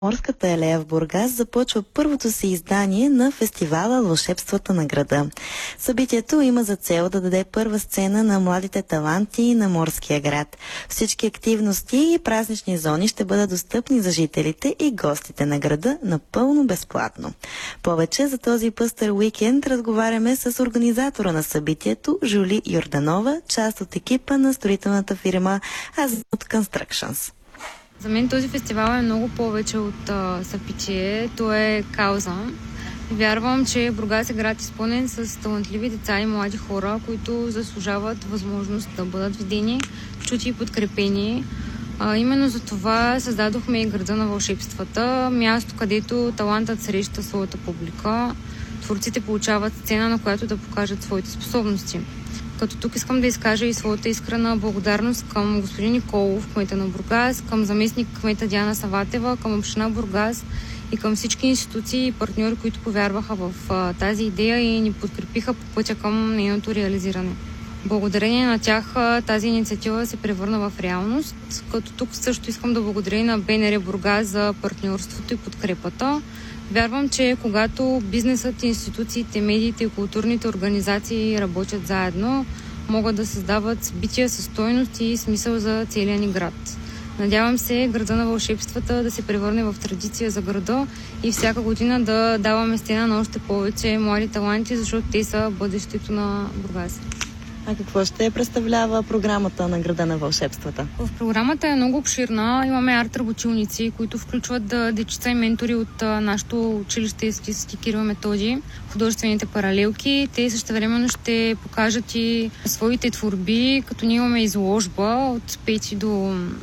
Морската алея в Бургас започва първото си издание на фестивала Вълшебствата на града. Събитието има за цел да даде първа сцена на младите таланти на морския град. Всички активности и празнични зони ще бъдат достъпни за жителите и гостите на града напълно безплатно. Повече за този пъстър уикенд разговаряме с организатора на събитието Жули Йорданова, част от екипа на строителната фирма Азимут Constructions. За мен този фестивал е много повече от събитие. То е кауза. Вярвам, че Бургас е град изпълнен с талантливи деца и млади хора, които заслужават възможност да бъдат видени, чути и подкрепени. Именно за това създадохме и града на вълшебствата, място, където талантът среща своята публика. Творците получават сцена, на която да покажат своите способности. Като тук искам да изкажа и своята искрена благодарност към господин Николов, кмета на Бургас, към заместник кмета Диана Саватева, към община Бургас и към всички институции и партньори, които повярваха в тази идея и ни подкрепиха по пътя към нейното реализиране. Благодарение на тях тази инициатива се превърна в реалност, като тук също искам да благодаря и на БНР Бургас за партньорството и подкрепата. Вярвам, че когато бизнесът, институциите, медиите и културните организации работят заедно, могат да създават събития със стойност и смисъл за целия ни град. Надявам се града на вълшебствата да се превърне в традиция за града и всяка година да даваме сцена на още повече млади таланти, защото те са бъдещето на Бургас. А какво ще представлява програмата на града на вълшебствата? В програмата е много обширна. Имаме арт-работилници, които включват дечица и ментори от нашето училище Свети Кирил и Методий, художествените паралелки. Те същевременно ще покажат и своите творби, като ние имаме изложба от 5 до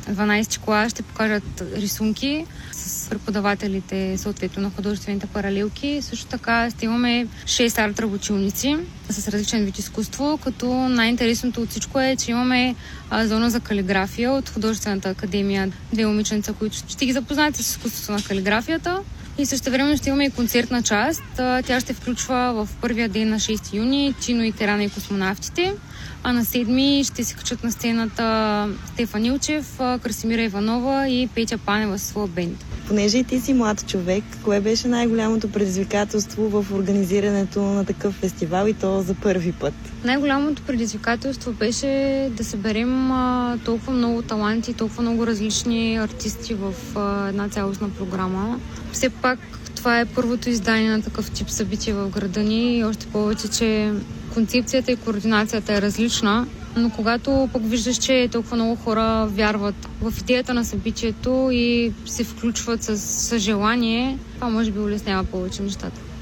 12 клас, ще покажат рисунки с преподавателите съответно на художествените паралелки. Също така ще имаме 6 арт-работилници с различен вид изкуство, като най-интересното от всичко е, че имаме зона за калиграфия от художествената академия. 2 момиченца, които ще ги запознаят с изкуството на калиграфията. И също време ще имаме и концертна част. Тя ще включва в първия ден на 6 юни Чино и Терана и космонавтите, а на 7 ще се качат на сцената Стефан Илчев, Красимира Иванова и Петя Панева със своя бенд. Понеже и ти си млад човек, кое беше най-голямото предизвикателство в организирането на такъв фестивал и то за първи път? Най-голямото предизвикателство беше да съберем толкова много таланти, толкова много различни артисти в една цялостна програма. Все пак това е първото издание на такъв тип събитие в града ни и още повече, че концепцията и координацията е различна, но когато пък виждаш, че толкова много хора вярват в идеята на събитието и се включват с желание, това може би улеснява повече нещата.